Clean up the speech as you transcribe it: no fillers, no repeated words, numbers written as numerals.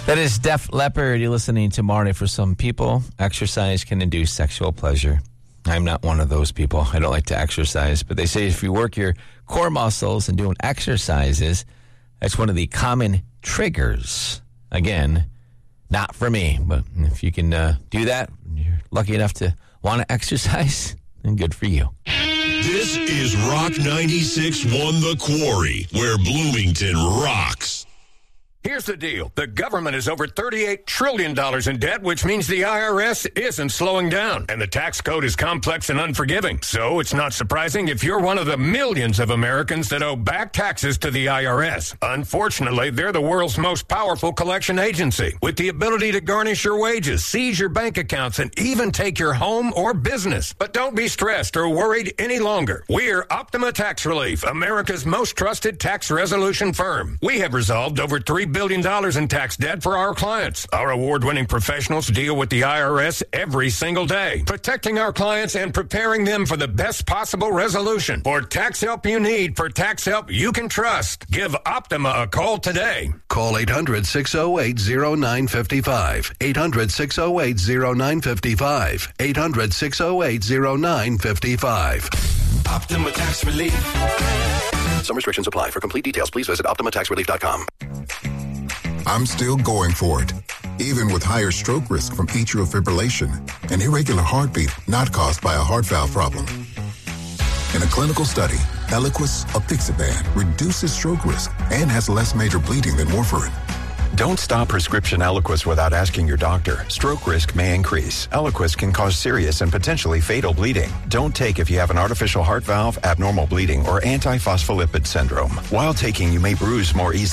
That is Def Leppard. You're listening to Marty. For some people, exercise can induce sexual pleasure. I'm not one of those people. I don't like to exercise. But they say if you work your core muscles and doing exercises, that's one of the common triggers. Again, not for me. But if you can do that, you're lucky enough to want to exercise, then good for you. This is Rock 96.1 The Quarry, where Bloomington rocks. Here's the deal. The government is over $38 trillion in debt, which means the IRS isn't slowing down. And the tax code is complex and unforgiving. So it's not surprising if you're one of the millions of Americans that owe back taxes to the IRS. Unfortunately, they're the world's most powerful collection agency, with the ability to garnish your wages, seize your bank accounts, and even take your home or business. But don't be stressed or worried any longer. We're Optima Tax Relief, America's most trusted tax resolution firm. We have resolved over $3 billion in tax debt for our clients. Our award-winning professionals deal with the IRS every single day, protecting our clients and preparing them for the best possible resolution. For tax help you need, for tax help you can trust, give Optima a call today. Call 800-608-0955. 800-608-0955. 800-608-0955. Optima Tax Relief. Some restrictions apply. For complete details, please visit OptimaTaxRelief.com. I'm still going for it, even with higher stroke risk from atrial fibrillation, an irregular heartbeat not caused by a heart valve problem. In a clinical study, Eliquis, apixaban, reduces stroke risk and has less major bleeding than warfarin. Don't stop prescription Eliquis without asking your doctor. Stroke risk may increase. Eliquis can cause serious and potentially fatal bleeding. Don't take if you have an artificial heart valve, abnormal bleeding, or antiphospholipid syndrome. While taking, you may bruise more easily.